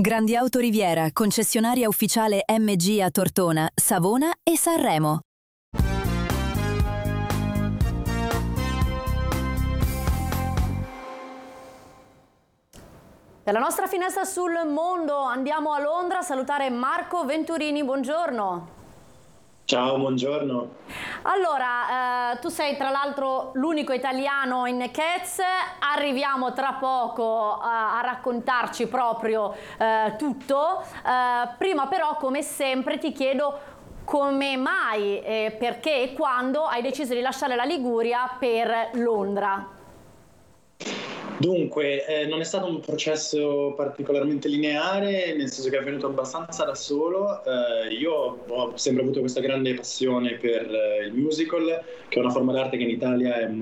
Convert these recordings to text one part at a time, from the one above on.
Grandi Auto Riviera, concessionaria ufficiale MG a Tortona, Savona e Sanremo. Per la nostra finestra sul mondo andiamo a Londra a salutare Marco Venturini, buongiorno. Ciao, buongiorno. Allora, tu sei tra l'altro l'unico italiano in Cats, arriviamo tra poco a raccontarci proprio tutto. Prima però, come sempre, ti chiedo come mai, perché e quando hai deciso di lasciare la Liguria per Londra. Dunque, non è stato un processo particolarmente lineare, nel senso che è avvenuto abbastanza da solo. Io ho sempre avuto questa grande passione per il musical, che è una forma d'arte che in Italia è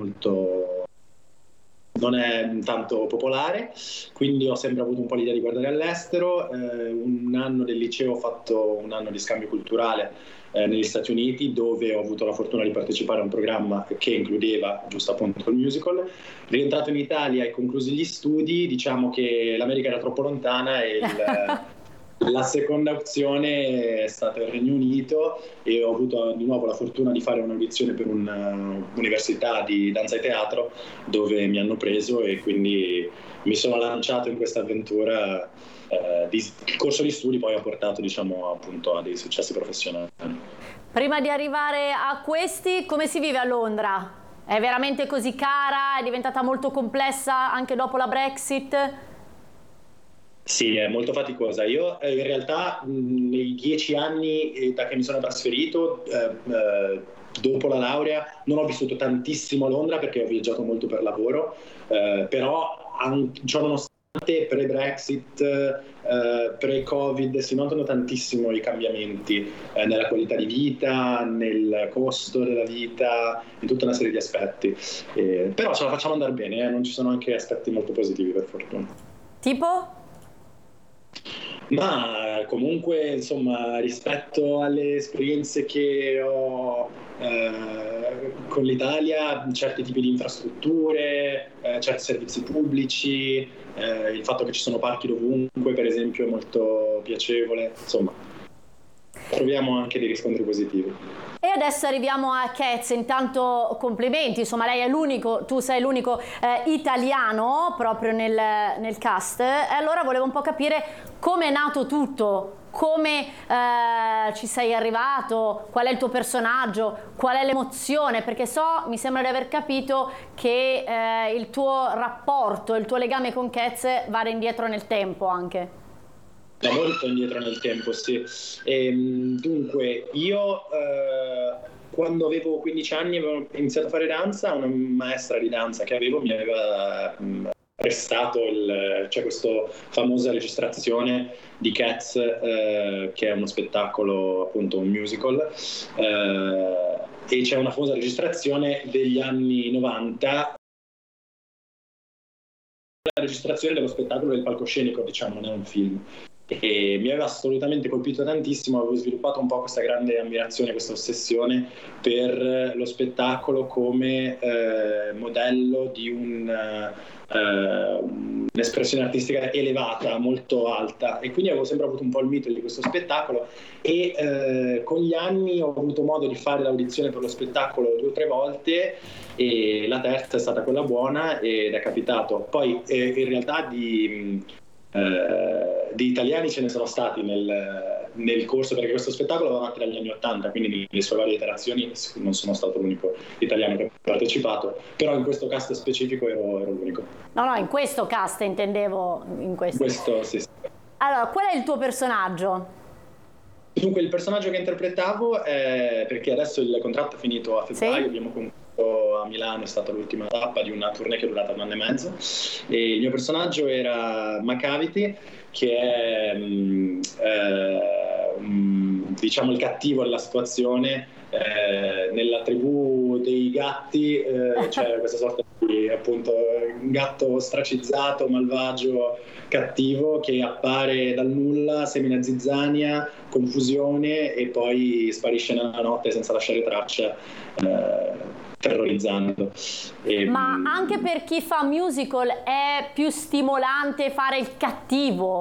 non è tanto popolare, quindi ho sempre avuto un po' l'idea di guardare all'estero. Un anno del liceo ho fatto un anno di scambio culturale negli Stati Uniti, dove ho avuto la fortuna di partecipare a un programma che includeva giusto appunto il musical. Rientrato in Italia e conclusi gli studi, diciamo che l'America era troppo lontana e la seconda opzione è stata il Regno Unito, e ho avuto di nuovo la fortuna di fare un'audizione per un'università di danza e teatro, dove mi hanno preso, e quindi mi sono lanciato in questa avventura. Il corso di studi poi ha portato, diciamo, appunto a dei successi professionali. Prima di arrivare a questi, come si vive a Londra? È veramente così cara? È diventata molto complessa anche dopo la Brexit? Sì, è molto faticosa. Io in realtà nei 10 anni da che mi sono trasferito, dopo la laurea, non ho vissuto tantissimo a Londra perché ho viaggiato molto per lavoro, però ciò nonostante pre-Brexit, pre-Covid, si notano tantissimo i cambiamenti nella qualità di vita, nel costo della vita, in tutta una serie di aspetti. Però ce la facciamo andare bene, non ci sono anche aspetti molto positivi, per fortuna. Tipo? Ma comunque, insomma, rispetto alle esperienze che ho con l'Italia, certi tipi di infrastrutture, certi servizi pubblici, il fatto che ci sono parchi dovunque, per esempio, è molto piacevole. Insomma, troviamo anche dei riscontri positivi. E adesso arriviamo a Cats. Intanto complimenti, insomma lei è l'unico, tu sei l'unico italiano proprio nel cast. E allora volevo un po' capire come è nato tutto, come ci sei arrivato, qual è il tuo personaggio, qual è l'emozione, perché mi sembra di aver capito che il tuo rapporto, il tuo legame con Cats va indietro nel tempo anche. Da molto indietro nel tempo, sì. Dunque, io quando avevo 15 anni avevo iniziato a fare danza. Una maestra di danza che avevo mi aveva prestato c'è questa famosa registrazione di Cats, che è uno spettacolo, appunto un musical, e c'è una famosa registrazione degli anni 90. La registrazione dello spettacolo del palcoscenico, diciamo, non è un film. E mi aveva assolutamente colpito tantissimo. Avevo sviluppato un po' questa grande ammirazione, questa ossessione per lo spettacolo come modello di un'espressione artistica elevata, molto alta, e quindi avevo sempre avuto un po' il mito di questo spettacolo, e con gli anni ho avuto modo di fare l'audizione per lo spettacolo 2 o 3 volte, e la terza è stata quella buona ed è capitato. Poi in realtà di italiani ce ne sono stati nel corso, perché questo spettacolo va avanti dagli anni 80, quindi nelle sue varie iterazioni non sono stato l'unico italiano che ha partecipato, però in questo cast specifico ero l'unico. No, in questo cast intendevo, in questo. Sì. Allora, qual è il tuo personaggio? Dunque, il personaggio che interpretavo è, perché adesso il contratto è finito a febbraio, sì? Abbiamo concluso a Milano, è stata l'ultima tappa di una tournée che è durata 1 anno e mezzo, e il mio personaggio era Macavity, che è diciamo il cattivo della situazione. Nella tribù dei gatti c'è questa sorta di, appunto, gatto ostracizzato, malvagio, cattivo, che appare dal nulla, semina zizzania, confusione, e poi sparisce nella notte senza lasciare traccia, terrorizzando. Ma anche per chi fa musical è più stimolante fare il cattivo?